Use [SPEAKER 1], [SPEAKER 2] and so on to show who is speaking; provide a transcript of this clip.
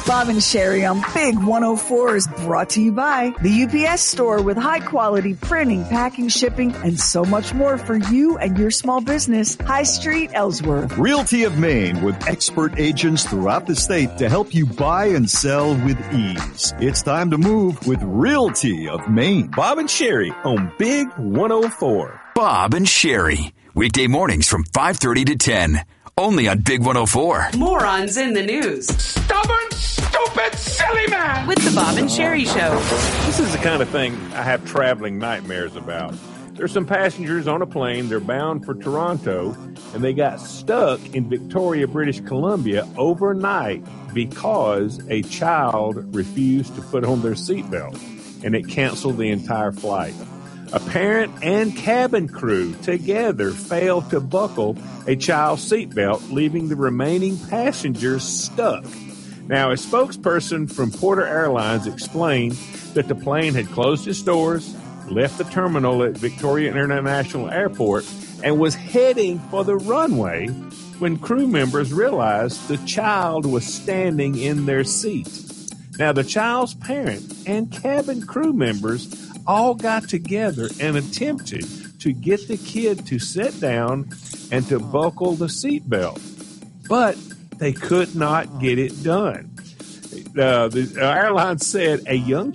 [SPEAKER 1] Bob and Sherry on Big 104 is brought to you by the UPS Store with high-quality printing, packing, shipping, and so much more for you and your small business. High Street, Ellsworth.
[SPEAKER 2] Realty of Maine with expert agents throughout the state to help you buy and sell with ease. It's time to move with Realty of Maine.
[SPEAKER 3] Bob and Sherry on Big 104.
[SPEAKER 4] Bob and Sherry, weekday mornings from 5:30 to 10. Only on Big 104.
[SPEAKER 5] Morons in the news.
[SPEAKER 6] Stubborn, stupid, silly man.
[SPEAKER 5] With the Bob and Sherry Show.
[SPEAKER 3] This is the kind of thing I have traveling nightmares about. There's some passengers on a plane. They're bound for Toronto, and they got stuck in Victoria, British Columbia overnight because a child refused to put on their seatbelt, and it canceled the entire flight. A parent and cabin crew together failed to buckle a child's seatbelt, leaving the remaining passengers stuck. Now, a spokesperson from Porter Airlines explained that the plane had closed its doors, left the terminal at Victoria International Airport, and was heading for the runway when crew members realized the child was standing in their seat. Now, the child's parent and cabin crew members all got together and attempted to get the kid to sit down and to buckle the seatbelt, but they could not get it done. The airline said a young